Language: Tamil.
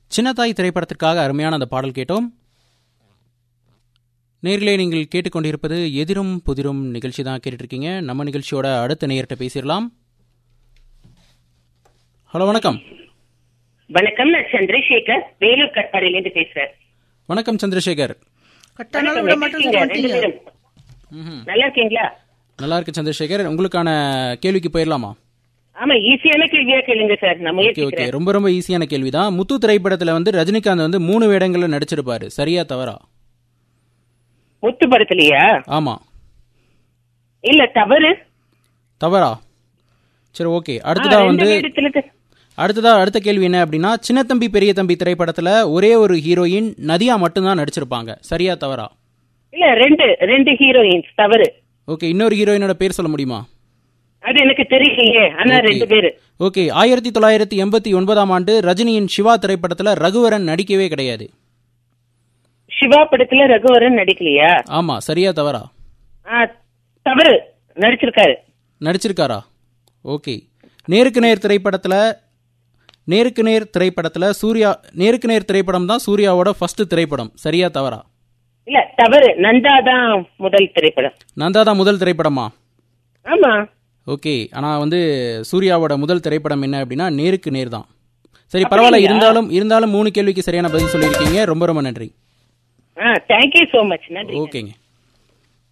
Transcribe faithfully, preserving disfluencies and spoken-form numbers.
சின்னத்தாய் திரைப்படத்திற்காக அருமையான அந்த பாடல் கேட்டோம். நேர்களே, நீங்கள் கேட்டுக்கொண்டிருப்பது எதிரும் புதிரும் நிகழ்ச்சி தான் கேட்டுருக்கீங்க. நம்ம நிகழ்ச்சியோட அடுத்த நேயர்கிட்ட பேசிடலாம். ஹலோ, வணக்கம். வணக்கம், நான் சந்திரசேகர், வேலூர் கட்பாடியிலிருந்து பேசுறேன். வணக்கம் சந்திரசேகர். நல்லா இருக்கீங்களா? நல்லா இருக்கு சந்திரசேகர். உங்களுக்கான கேள்விக்கு போயிடலாமா? ஆமா, ஈஸியான கேள்வியா கேளுங்க சார். நம்ம ஓகே, ரொம்ப ரொம்ப ஈஸியான கேள்விதான். முத்து திரைப்படத்துல வந்து ரஜினிகாந்த் வந்து மூணு வேடங்கள்ல நடிச்சிருப்பாரு, சரியா தவறா? முத்து படத்துலயா? ஆமா. இல்ல, தவறு. தவறா? சரி, ஓகே. அடுத்ததா வந்து அடுத்ததா அடுத்த கேள்வி என்ன அப்படின்னா, சின்ன தம்பி பெரிய தம்பி திரைப்படத்துல ஒரே ஒரு ஹீரோயின் நதியா மட்டும்தான் நடிச்சிருப்பாங்க, சரியா தவறா? இல்ல, ரெண்டு ரெண்டு ஹீரோயின்ஸ். தவறு. ஓகே, இன்னொரு ஹீரோயினோட பேர் சொல்ல முடியுமா? அது எனக்கு தெரியலையே, ஆனா ரெண்டு பேரு. ஓகே, ஆயிரத்தி தொள்ளாயிரத்தி எண்பத்தி ஒன்பதாம் ஆண்டு ரஜினியின் சிவா திரைப்படத்துல ரகுவரன் நடிக்கவே கிடையாது. சிவா படத்துல ரகுவரன் நடிக்கலையா? ஆமா, சரியா தவறா? தவறு. நடிச்சிருக்காரு. நடிச்சிருக்காரா? ஓகே. நேருக்கு நேர் திரைப்படத்துல நேருக்கு நேர் திரைப்படத்துல சூர்யா நேருக்கு நேர் திரைப்படம் தான் சூர்யாவோட ஃபர்ஸ்ட் திரைப்படம், சரியா தவறா? இல்ல, தவறு. நந்தா தான் முதல் திரைப்படம். நந்தா தான் முதல் திரைப்படமா? ஆமா. ஓகே, ஆனா வந்து சூர்யாவோட முதல் திரைப்படம் என்ன அப்படின்னா நேருக்கு நேர் தான். சரி, பரவாயில்ல. இருந்தாலும் இருந்தாலும் மூணு கேள்விக்கு சரியான பதில் சொல்லியிருக்கீங்க. ரொம்ப ரொம்ப நன்றி. Thank you so much. நன்றி. ஓகேங்க.